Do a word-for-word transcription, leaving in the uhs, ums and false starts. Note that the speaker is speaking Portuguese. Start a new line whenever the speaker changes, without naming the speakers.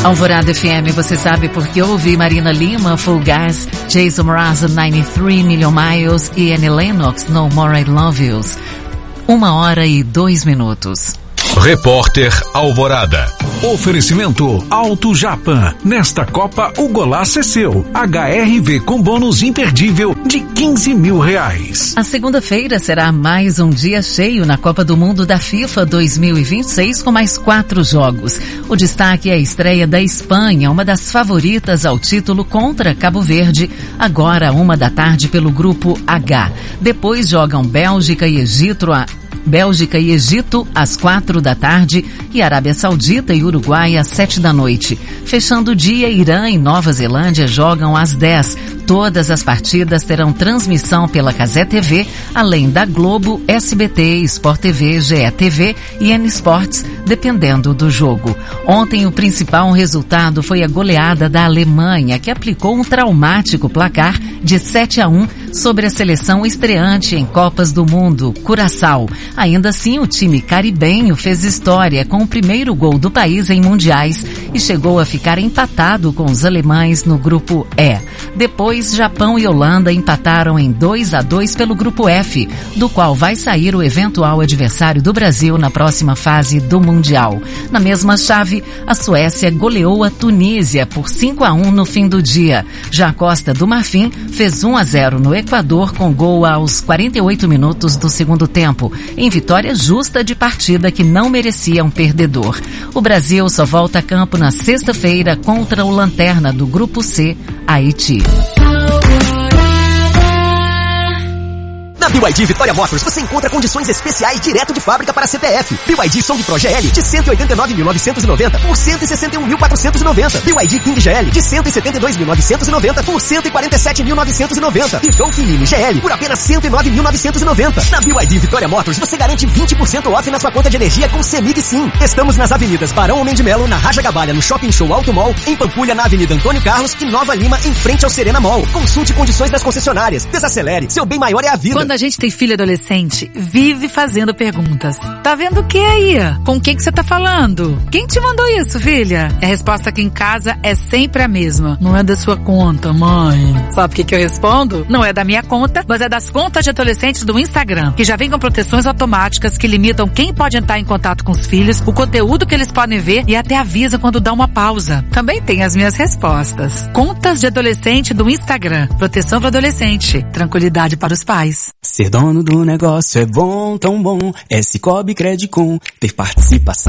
Alvorada F M, você sabe porque ouve Marina Lima, Full Gas, Jason Mraz, noventa e três Million Miles e Annie Lennox, No More I Love Yous. Uma hora e dois minutos.
Repórter Alvorada. Oferecimento Auto Japan. Nesta Copa, o golaço é seu. H R V com bônus imperdível de quinze mil reais.
A segunda-feira será mais um dia cheio na Copa do Mundo da FIFA dois mil e vinte e seis com mais quatro jogos. O destaque é a estreia da Espanha, uma das favoritas ao título contra Cabo Verde, agora uma da tarde pelo grupo H. Depois jogam Bélgica e Egito a Bélgica e Egito às quatro da tarde e Arábia Saudita e Uruguai às sete da noite. Fechando o dia, Irã e Nova Zelândia jogam às dez. Todas as partidas terão transmissão pela Cazé T V, além da Globo, S B T, Sport T V, G E T V e N Sports, dependendo do jogo. Ontem o principal resultado foi a goleada da Alemanha, que aplicou um traumático placar de sete a um sobre a seleção estreante em Copas do Mundo, Curaçao. Ainda assim, o time caribenho fez história com o primeiro gol do país em mundiais e chegou a ficar empatado com os alemães no grupo E. Depois, Japão e Holanda empataram em dois a dois pelo grupo F, do qual vai sair o eventual adversário do Brasil na próxima fase do Mundial. Na mesma chave, a Suécia goleou a Tunísia por cinco a um no fim do dia. Já a Costa do Marfim fez um a zero no Equador com gol aos quarenta e oito minutos do segundo tempo, em vitória justa de partida que não merecia um perdedor. O Brasil só volta a campo na sexta-feira contra o lanterna do grupo C, Haiti.
Na B Y D Vitória Motors você encontra condições especiais direto de fábrica para C P F. B Y D Song Pro G L de cento e oitenta e nove mil novecentos e noventa por cento e sessenta e um mil quatrocentos e noventa. B Y D King G L de cento e setenta e dois mil novecentos e noventa por cento e quarenta e sete mil novecentos e noventa. E Dolphin Mini G L por apenas cento e nove mil novecentos e noventa. Na B Y D Vitória Motors você garante vinte por cento off na sua conta de energia com Semig Sim. Estamos nas avenidas Barão Homem de Melo, na Raja Gabalha, no Shopping Show Alto Mall, em Pampulha, na Avenida Antônio Carlos e Nova Lima, em frente ao Serena Mall. Consulte condições das concessionárias. Desacelere. Seu bem maior é a vida.
Quando a gente tem filho adolescente, vive fazendo perguntas. Tá vendo o que aí? Com quem que você tá falando? Quem te mandou isso, filha? A resposta aqui em casa é sempre a mesma. Não é da sua conta, mãe. Sabe o que que eu respondo? Não é da minha conta, mas é das contas de adolescentes do Instagram, que já vem com proteções automáticas que limitam quem pode entrar em contato com os filhos, o conteúdo que eles podem ver e até avisa quando dá uma pausa. Também tem as minhas respostas. Contas de adolescente do Instagram. Proteção para adolescente. Tranquilidade para os pais.
Ser dono do negócio é bom, tão bom. É Cicobi Credicom. Ter participação